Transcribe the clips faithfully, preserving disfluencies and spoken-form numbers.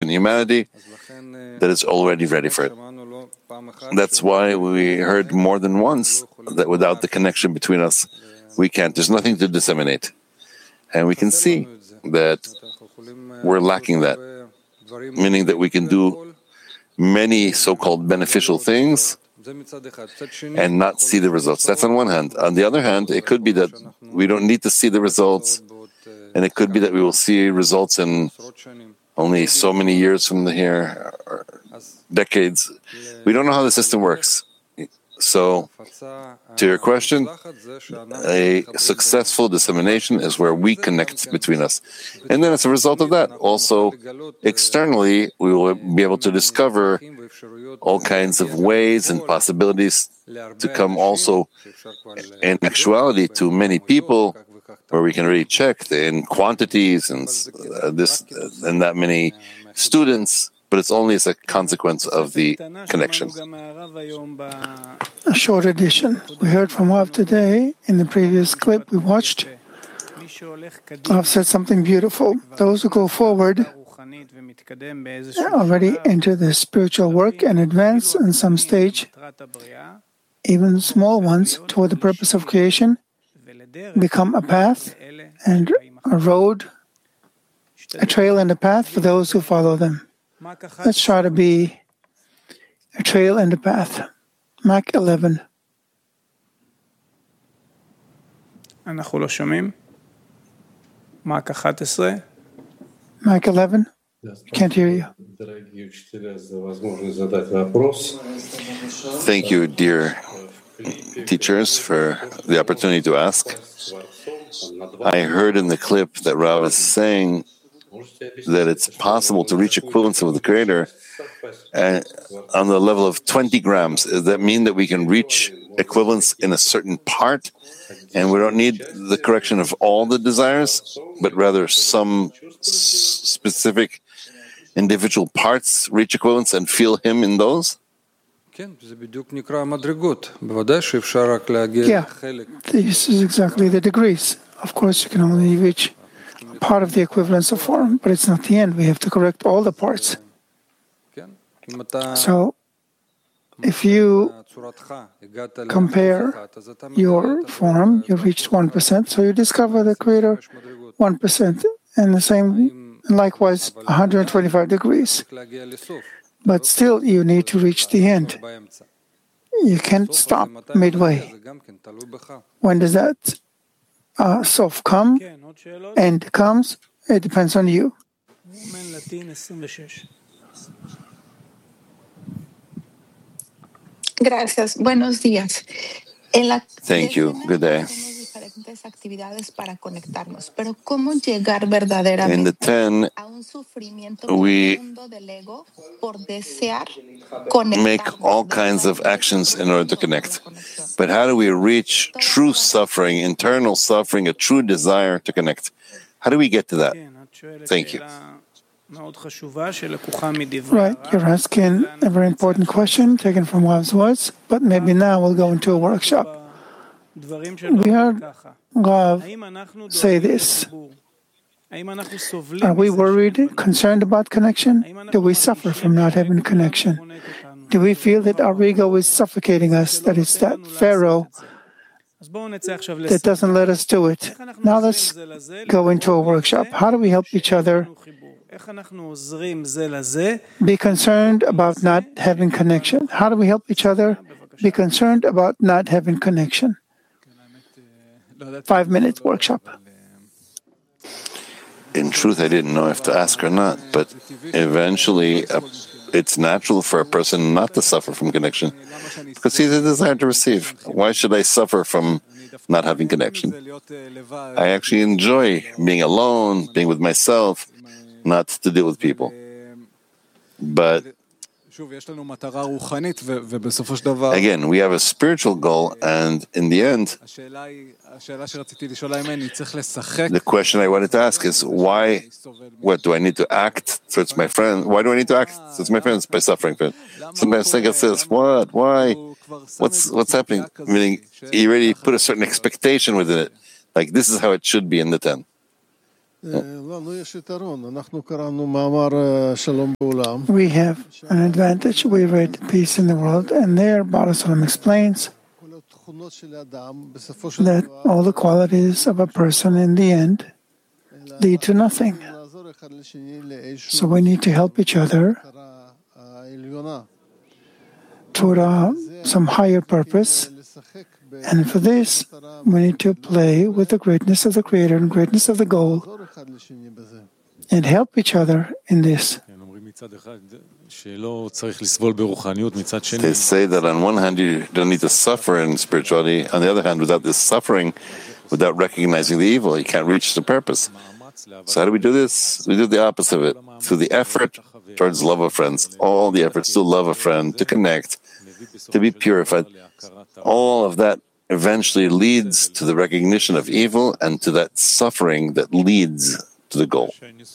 in humanity that is already ready for it. That's why we heard more than once that without the connection between us, we can't. There's nothing to disseminate. And we can see that we're lacking that, meaning that we can do many so-called beneficial things and not see the results. That's on one hand. On the other hand, it could be that we don't need to see the results, and it could be that we will see results in only so many years from here, or decades. We don't know how the system works. So, to your question, a successful dissemination is where we connect between us. And then as a result of that, also externally, we will be able to discover all kinds of ways and possibilities to come also in actuality to many people, where we can really check in quantities and uh, this uh, and that many students, but it's only as a consequence of the connection. A short addition. We heard from Rav today. In the previous clip we watched, Rav said something beautiful. Those who go forward already enter the spiritual work and advance in some stage, even small ones, toward the purpose of creation, become a path and a road, a trail and a path for those who follow them. Let's try to be a trail and a path. Mark eleven. אנחנו לא שומעים. Mark eleven. Mark eleven. Can't hear you. Thank you, dear teachers, for the opportunity to ask. I heard in the clip that Rav is saying that it's possible to reach equivalence with the Creator uh, on the level of twenty grams. Does that mean that we can reach equivalence in a certain part, and we don't need the correction of all the desires, but rather some s- specific individual parts reach equivalence and feel Him in those? Yeah, this is exactly the degrees. Of course, you can only reach part of the equivalence of form, but it's not the end. We have to correct all the parts. So, if you compare your form, you reached one percent, so you discover the Creator one percent, and the same, likewise, one hundred twenty-five degrees. But still, you need to reach the end. You can't stop midway. When does that uh, sof come? End comes? It depends on you. Gracias. Buenos días. En la Thank you. Good day. diferentes actividades para conectarnos, pero cómo llegar verdaderamente In the ten, a un sufrimiento we profundo del ego por desear make all kinds of actions in order to connect. But how do we reach true suffering, internal suffering, a true desire to connect? How do we get to that? Thank you. Right, you're asking a very important question taken from Rav's words, but maybe now we'll go into a workshop. We heard Rav say this. Are we worried, concerned about connection? Do we suffer from not having connection? Do we feel that our ego is suffocating us, that it's that Pharaoh that doesn't let us do it? Now let's go into a workshop. How do we help each other be concerned about not having connection? How do we help each other be concerned about not having connection? Five-minute workshop. In truth, I didn't know if to ask or not, but eventually uh, it's natural for a person not to suffer from connection because he has a desire to receive. Why should I suffer from not having connection? I actually enjoy being alone, being with myself, not to deal with people. But again, we have a spiritual goal, and in the end, the question I wanted to ask is why, what do I need to act towards my friend? Why do I need to act towards my friends by suffering? Sometimes Sega says, what, why, what's what's happening? Meaning, he already put a certain expectation within it, like this is how it should be in the ten. We have an advantage. We read Peace in the World, and there Baal HaSulam explains that all the qualities of a person in the end lead to nothing. So we need to help each other toward uh, some higher purpose. And for this, we need to play with the greatness of the Creator and greatness of the goal and help each other in this. They say that on one hand you don't need to suffer in spirituality, on the other hand, without this suffering, without recognizing the evil, you can't reach the purpose. So how do we do this? We do the opposite of it, through the effort towards love of friends, all the efforts to love a friend, to connect, to be purified. All of that eventually leads to the recognition of evil and to that suffering that leads to the goal.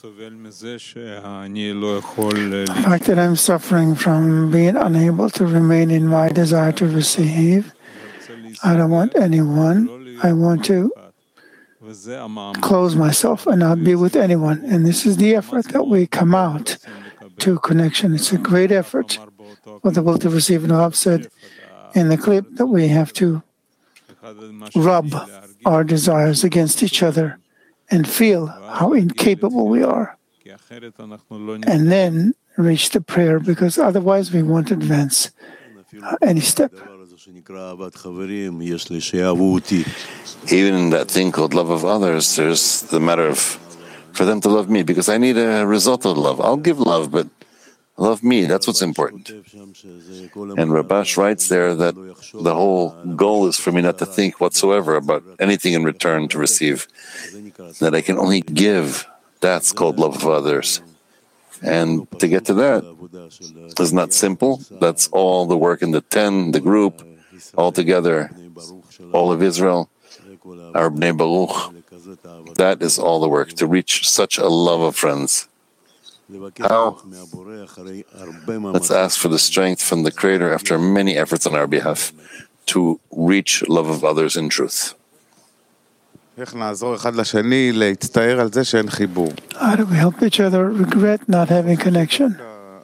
The fact that I'm suffering from being unable to remain in my desire to receive, I don't want anyone. I want to close myself and not be with anyone. And this is the effort that we come out to connection. It's a great effort. What the will to receive, and I've said in the clip that we have to rub our desires against each other and feel how incapable we are, and then reach the prayer, because otherwise we won't advance uh, any step. Even in that thing called love of others, there's the matter of for them to love me, because I need a result of love. I'll give love, but love me, that's what's important. And Rabash writes there that the whole goal is for me not to think whatsoever about anything in return to receive, that I can only give. That's called love of others. And to get to that is not simple. That's all the work in the ten, the group, all together, all of Israel, our Bnei Baruch. That is all the work, to reach such a love of friends. How? Let's ask for the strength from the Creator after many efforts on our behalf to reach love of others in truth. How do we help each other regret not having connection?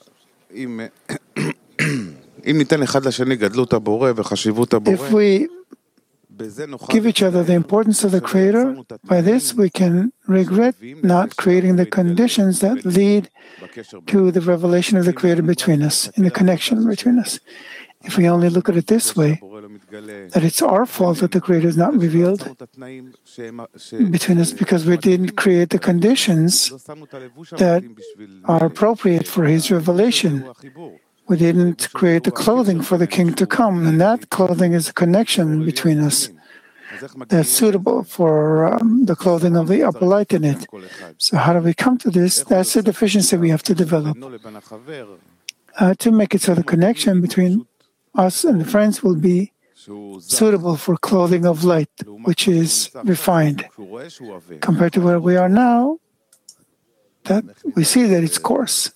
If we give each other the importance of the Creator, by this we can regret not creating the conditions that lead to the revelation of the Creator between us, in the connection between us. If we only look at it this way, that it's our fault that the Creator is not revealed between us because we didn't create the conditions that are appropriate for His revelation. We didn't create the clothing for the King to come, and that clothing is a connection between us that's suitable for um, the clothing of the upper light in it. So how do we come to this? That's the deficiency we have to develop. Uh, to make it so the connection between us and the friends will be suitable for clothing of light, which is refined. Compared to where we are now, that we see that it's coarse.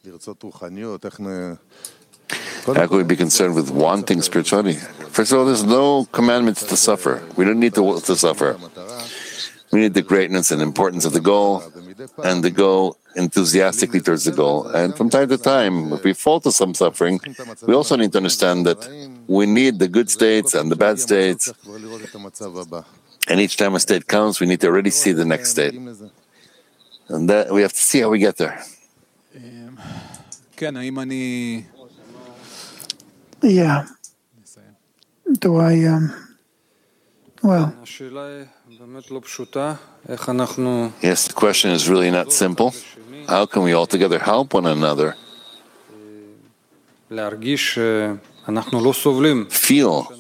How can we be concerned with wanting spirituality? First of all, there's no commandments to suffer. We don't need to, to suffer. We need the greatness and importance of the goal, and to go enthusiastically towards the goal. And from time to time, if we fall to some suffering, we also need to understand that we need the good states and the bad states. And each time a state comes, we need to already see the next state. And that we have to see how we get there. Yeah. Do I, um, well. Yes, the question is really not simple. How can we all together help one another? Feel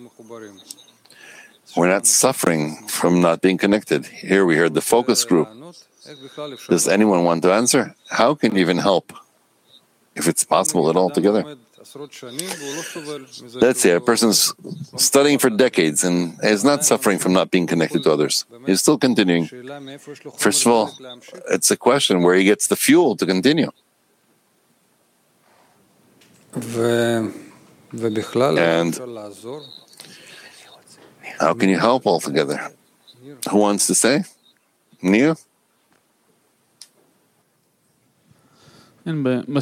we're not suffering from not being connected. Here we heard the focus group. Does anyone want to answer? How can you even help? If it's possible at all together. Let's say a person's studying for decades and is not suffering from not being connected to others. He's still continuing. First of all, it's a question where he gets the fuel to continue. And how can you help all together? Who wants to say? Nia? כן,